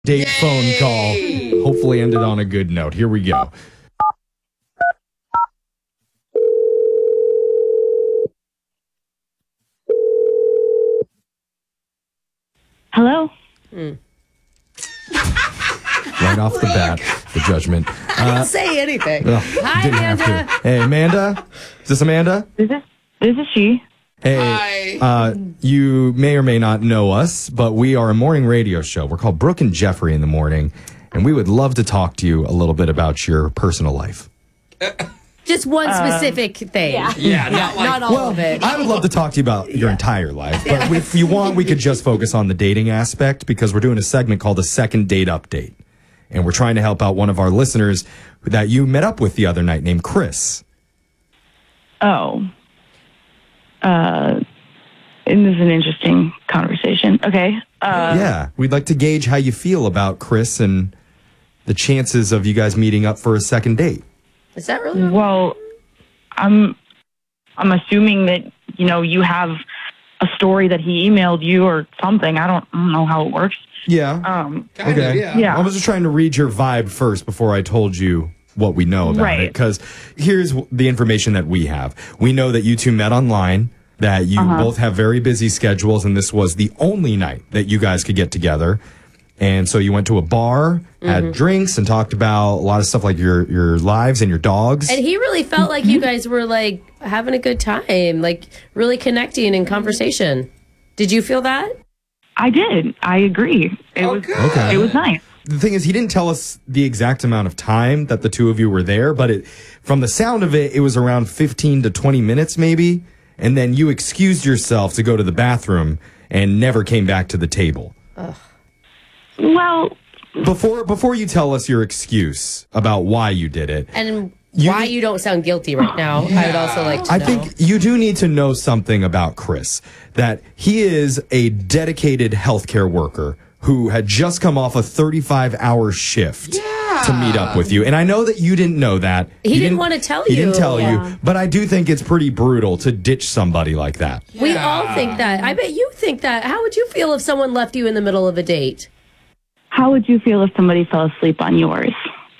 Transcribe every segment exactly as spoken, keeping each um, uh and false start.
Date phone call. Hopefully ended on a good note. Here we go. Hello? Mm. Right off the bat, the judgment. I didn't say anything. Ugh, Hi, didn't have Amanda. to. Hey, Amanda? Is this Amanda? This is this is she. Hey, uh, you may or may not know us, but we are a morning radio show. We're called Brooke and Jeffrey in the Morning, and we would love to talk to you a little bit about your personal life. Just one specific thing. yeah. Yeah, not like Not all Well, of it. I would love to talk to you about your entire life, but if you want, we could just focus on the dating aspect because we're doing a segment called the Second Date Update, and we're trying to help out one of our listeners that you met up with the other night named Chris. Oh. Uh and this is an interesting conversation. Okay. Uh Yeah, we'd like to gauge how you feel about Chris and the chances of you guys meeting up for a second date. Is that really? well I'm I'm assuming that, you know, you have a story that he emailed you or something. I don't, I don't know how it works. Yeah. Um kind Okay. of, yeah. Yeah. I was just trying to read your vibe first before I told you what we know about Right. it. Because here's the information that we have. We know that you two met online, that you Uh-huh. both have very busy schedules, and this was the only night that you guys could get together. And so you went to a bar, had drinks, and talked about a lot of stuff like your, your lives and your dogs. And he really felt like you guys were like having a good time, like really connecting in conversation. Did you feel that? I did. I agree. It Oh, was good. Okay. it was nice. The thing is, he didn't tell us the exact amount of time that the two of you were there, but it, from the sound of it, it was around fifteen to twenty minutes maybe. And then you excused yourself to go to the bathroom and never came back to the table. Well, Before before you tell us your excuse about why you did it, And You why need- you don't sound guilty right now, I would also like to I know. think you do need to know something about Chris, that he is a dedicated healthcare worker who had just come off a thirty-five hour shift to meet up with you. And I know that you didn't know that. He didn't wanna tell He didn't you. tell Yeah. you. But I do think it's pretty brutal to ditch somebody like that. We all think that. I bet you think that. How would you feel if someone left you in the middle of a date? how would you feel if somebody fell asleep on yours?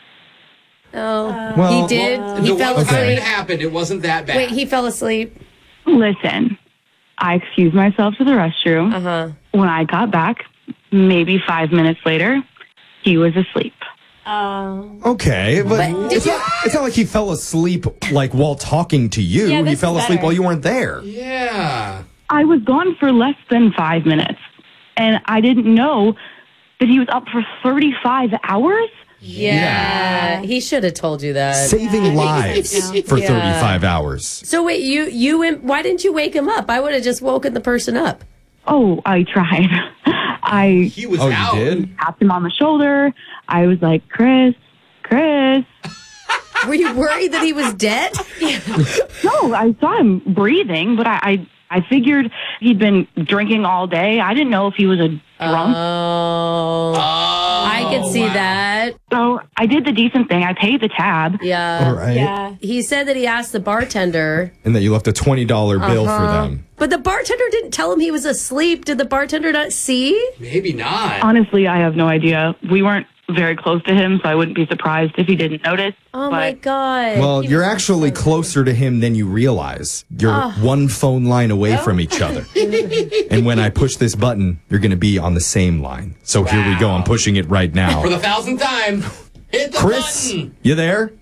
Oh, Well- he did. The he one fell time asleep. it happened, it wasn't that bad. Wait, he fell asleep. Listen, I excused myself to the restroom. Uh huh. When I got back, maybe five minutes later, he was asleep. Um, Okay, but, But did it's, you- not, it's not like he fell asleep like while talking to you. Yeah, he this fell is asleep better. while you weren't there. Yeah. I was gone for less than five minutes, and I didn't know that he was up for thirty-five hours. Yeah, he should have told you that. Saving lives for Yeah. thirty-five hours. So wait, you you went- why didn't you wake him up? I would have just woken the person up. Oh, I tried. I He was Oh, out. you did? tapped him on the shoulder. I was like, Chris, Chris. Were you worried that he was dead? No, I saw him breathing, but I, I, I figured he'd been drinking all day. I didn't know if he was a drunk. Oh, Oh, I could see wow. that. So I did the decent thing. I paid the tab. Yeah. All right. yeah. He said that he asked the bartender, And that you left a twenty dollar bill for Uh-huh. them. but the bartender didn't tell him he was asleep. Did the bartender not see? Maybe not. Honestly, I have no idea. We weren't very close to him, so I wouldn't be surprised if he didn't notice. Oh but my god. Well, you're actually closer to him than you realize. You're Ah. one phone line away Oh. from each other. And when I push this button, you're going to be on the same line. So here we go. I'm pushing it right For now. the thousandth time. Hit the Chris, button. you there?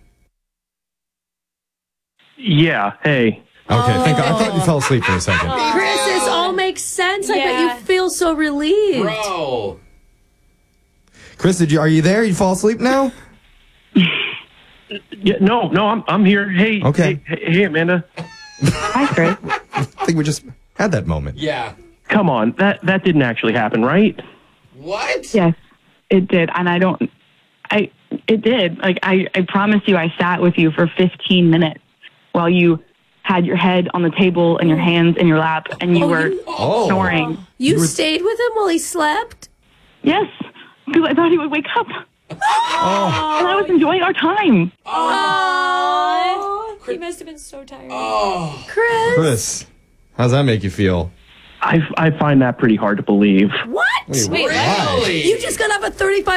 Yeah. Hey. Okay, thank God. I thought you fell asleep for a second. Chris, this all makes sense. I bet Yeah. you feel so relieved. Bro. Chris, did you? Are you there? You fall asleep now? Yeah. No. No. I'm. I'm here. Hey. Okay. Hey, hey, Amanda. Hi, Chris. I think we just had that moment. Yeah. Come on. That that didn't actually happen, right? What? Yes, it did. And I don't, I, it did. Like, I, I promise you, I sat with you for fifteen minutes while you had your head on the table and your hands in your lap and you Oh, were you- Oh. snoring. You, You were- stayed with him while he slept? Yes, because I thought he would wake up. Oh. And I was enjoying our time. Oh, he must have been so tired. Oh. Chris? Chris, how's that make you feel? I I find that pretty hard to believe. What? Wait, what? Really? You just got off a thirty-five